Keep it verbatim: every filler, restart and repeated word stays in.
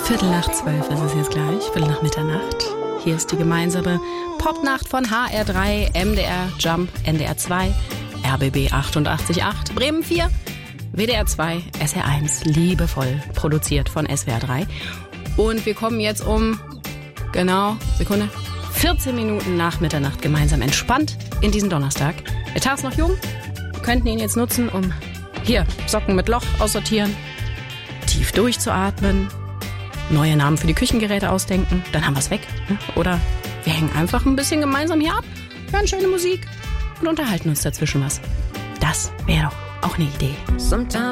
Viertel nach zwölf ist es jetzt gleich, Viertel nach Mitternacht. Hier ist die gemeinsame Popnacht von H R drei, M D R, Jump, N D R zwei, R B B achtundachtzig Komma acht, Bremen vier, W D R zwei, S R eins, liebevoll produziert von S W R drei. Und wir kommen jetzt um, genau, Sekunde, vierzehn Minuten nach Mitternacht gemeinsam entspannt in diesen Donnerstag. Der Tag ist noch jung, wir könnten ihn jetzt nutzen, um hier Socken mit Loch aussortieren, tief durchzuatmen, neue Namen für die Küchengeräte ausdenken, dann haben wir es weg. Ne? Oder wir hängen einfach ein bisschen gemeinsam hier ab, hören schöne Musik und unterhalten uns dazwischen was. Das wäre doch auch eine Idee.